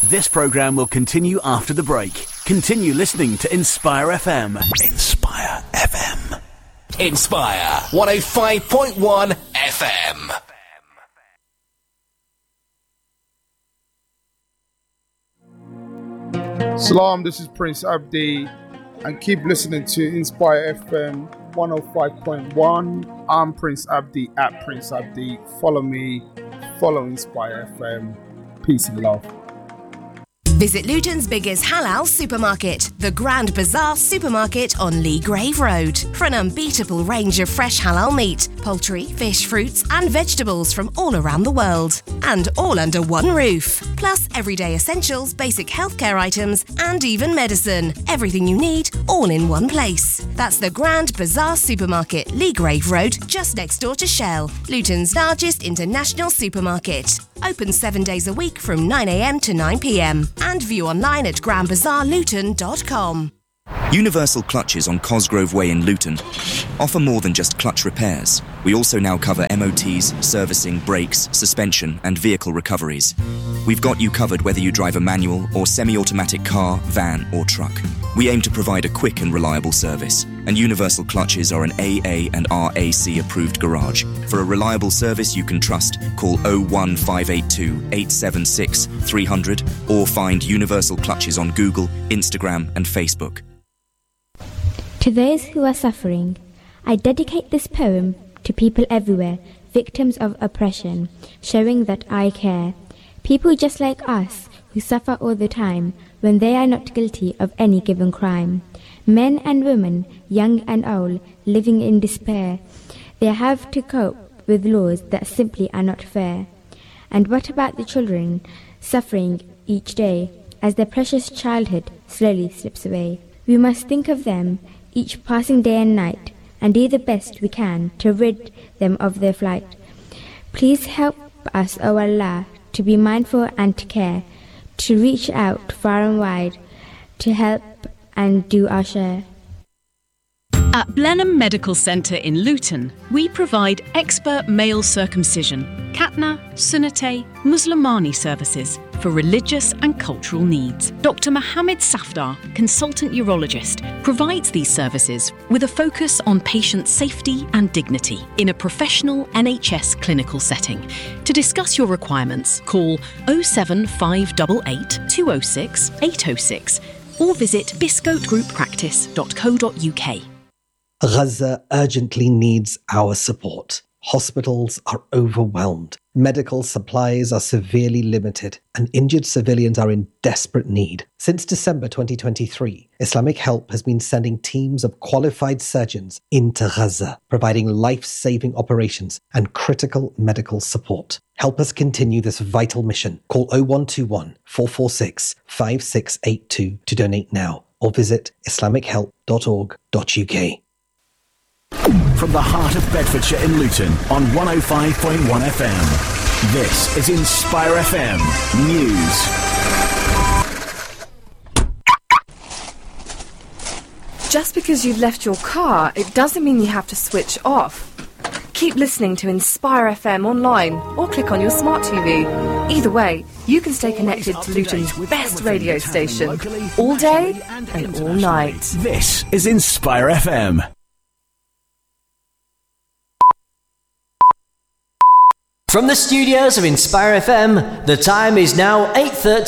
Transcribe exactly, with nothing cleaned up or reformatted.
This programme will continue after the break. Continue listening to Inspire F M. Inspire F M. Inspire one oh five point one F M. Salam, this is Prince Abdi, and keep listening to Inspire F M one oh five point one. I'm Prince Abdi at Prince Abdi. Follow me, follow Inspire F M. Peace and love. Visit Luton's biggest halal supermarket, the Grand Bazaar Supermarket on Lee Grave Road, for an unbeatable range of fresh halal meat, poultry, fish, fruits and vegetables from all around the world. And all under one roof. Plus everyday essentials, basic healthcare items and even medicine. Everything you need, all in one place. That's the Grand Bazaar Supermarket, Lee Grave Road, just next door to Shell, Luton's largest international supermarket. Open seven days a week from nine a m to nine p m and view online at grand bazaar luton dot com. Universal Clutches on Cosgrove Way in Luton offer more than just clutch repairs. We also now cover M O Ts, servicing, brakes, suspension and vehicle recoveries. We've got you covered whether you drive a manual or semi-automatic car, van or truck. We aim to provide a quick and reliable service, and Universal Clutches are an A A and R A C approved garage. For a reliable service you can trust, call oh one five eight two, eight seven six, three hundred or find Universal Clutches on Google, Instagram and Facebook. To those who are suffering, I dedicate this poem to people everywhere, victims of oppression, showing that I care. People just like us, who suffer all the time, when they are not guilty of any given crime. Men and women, young and old, living in despair. They have to cope with laws that simply are not fair. And what about the children, suffering each day, as their precious childhood slowly slips away? We must think of them each passing day and night, and do the best we can to rid them of their flight. Please help us, O Allah, to be mindful and to care, to reach out far and wide, to help and do our share. At Blenheim Medical Centre in Luton, we provide expert male circumcision, Khatna, Sunnate, Muslimani services for religious and cultural needs. Doctor Mohammed Safdar, consultant urologist, provides these services with a focus on patient safety and dignity in a professional N H S clinical setting. To discuss your requirements, call oh seven five eight eight, two oh six, eight oh six or visit biscote group practice dot co dot u k. Gaza urgently needs our support. Hospitals are overwhelmed. Medical supplies are severely limited, and injured civilians are in desperate need. Since December twenty twenty-three, Islamic Help has been sending teams of qualified surgeons into Gaza, providing life-saving operations and critical medical support. Help us continue this vital mission. Call oh one two one, four four six, five six eight two to donate now, or visit islamic help dot org dot u k. From the heart of Bedfordshire in Luton on one oh five point one F M. This is Inspire F M News. Just because you've left your car, it doesn't mean you have to switch off. Keep listening to Inspire F M online or click on your smart T V. Either way, you can stay connected to Luton's best radio station all day and all night. This is Inspire F M. From the studios of Inspire F M, the time is now eight thirty.